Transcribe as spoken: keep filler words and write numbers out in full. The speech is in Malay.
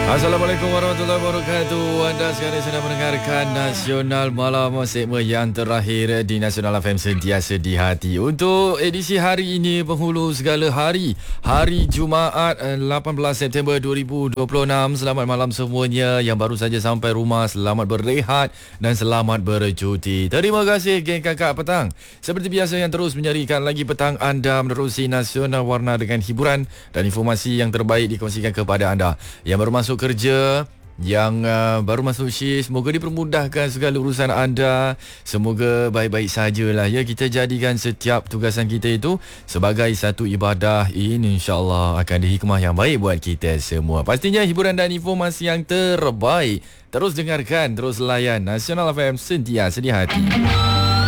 Assalamualaikum warahmatullahi wabarakatuh. Anda sekarang sedang mendengarkan Nasional Malam, segmen yang terakhir di Nasional F M Sentiasa di Hati. Untuk edisi hari ini, penghulu segala hari, hari Jumaat lapan belas September dua ribu dua puluh enam. Selamat malam semuanya yang baru saja sampai rumah. Selamat berehat dan selamat bercuti. Terima kasih geng kakak petang. Seperti biasa yang terus menyarikan lagi petang anda menerusi Nasional Warna dengan hiburan dan informasi yang terbaik dikongsikan kepada anda. Yang baru masuk kerja, yang uh, baru masuk shift, semoga dipermudahkan segala urusan anda. Semoga baik-baik sajalah ya. Kita jadikan setiap tugasan kita itu sebagai satu ibadah. Ini insya-Allah akan dihikmah yang baik buat kita semua. Pastinya hiburan dan informasi yang terbaik. Terus dengarkan, terus layan Nasional F M Sentiasa di Hati.